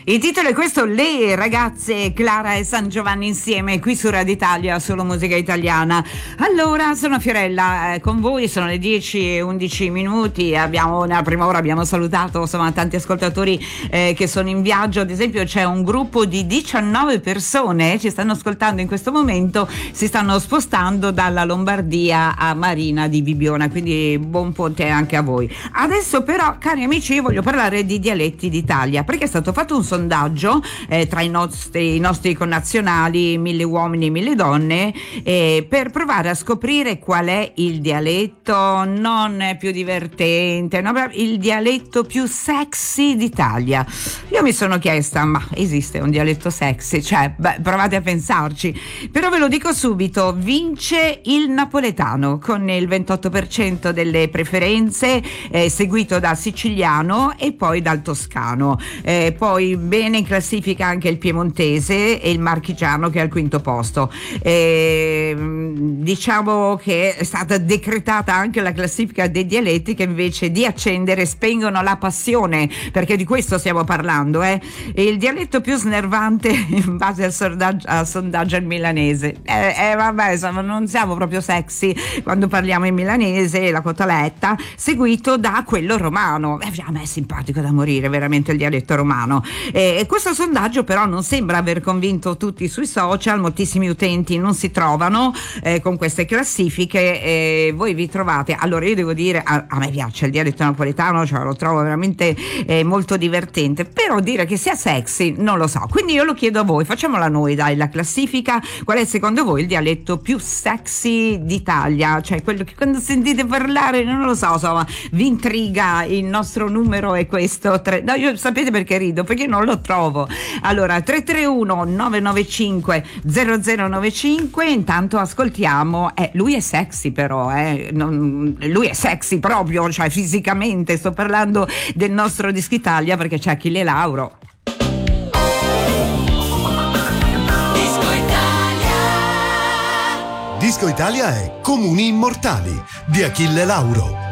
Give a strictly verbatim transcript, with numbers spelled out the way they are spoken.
Il titolo è questo, Le ragazze Clara e San Giovanni insieme qui su Radio Italia, solo musica italiana. Allora, sono Fiorella, eh, con voi sono le dieci e undici minuti. Abbiamo, nella prima ora abbiamo salutato insomma tanti ascoltatori eh, che sono in viaggio. Ad esempio c'è un gruppo di diciannove persone, ci stanno ascoltando in questo momento, si stanno spostando dalla Lombardia a Marina di Bibbiona, quindi buon ponte anche a voi. Adesso però, cari amici, io voglio parlare di dialetti d'Italia, perché è stato fatto un sondaggio eh, tra i nostri, i nostri connazionali, mille uomini e mille donne, eh, per provare a scoprire qual è il dialetto non più divertente, no, il dialetto più sexy d'Italia. Io mi sono chiesta, ma esiste un dialetto sexy? Cioè, beh, provate a pensarci. Però ve lo dico subito, vince il napoletano con il ventotto per cento delle preferenze, eh, seguito dal siciliano e poi dal toscano. Eh, poi bene in classifica anche il piemontese e il marchigiano, che è al quinto posto. Eh, diciamo che è stata decretata anche la classifica dei dialetti che invece di accendere spengono la passione, perché di questo stiamo parlando. Eh. Il dialetto più snervante in base al sondaggio, al sondaggio è il milanese. Eh, eh, vabbè, insomma, non siamo proprio sexy quando parliamo in milanese, la cotaletta, seguito da quello romano. Eh, a me è simpatico da morire veramente il dialetto romano. E questo sondaggio però non sembra aver convinto tutti sui social, moltissimi utenti non si trovano eh, con queste classifiche. Eh, voi vi trovate, allora io devo dire, a, a me piace il dialetto napoletano, cioè lo trovo veramente eh, molto divertente, però dire che sia sexy non lo so, quindi io lo chiedo a voi, facciamola noi dai la classifica, qual è secondo voi il dialetto più sexy d'Italia, cioè quello che quando sentite parlare non lo so, insomma vi intriga. Il nostro numero è questo, tre, no, io sapete perché rido? Perché non lo trovo. Allora tre tre uno nove nove cinque zero zero nove cinque. Intanto ascoltiamo, eh, lui è sexy però eh, non, lui è sexy proprio, cioè fisicamente, sto parlando del nostro Disco Italia, perché c'è Achille Lauro. Disco Italia. Disco Italia è Comuni Immortali di Achille Lauro.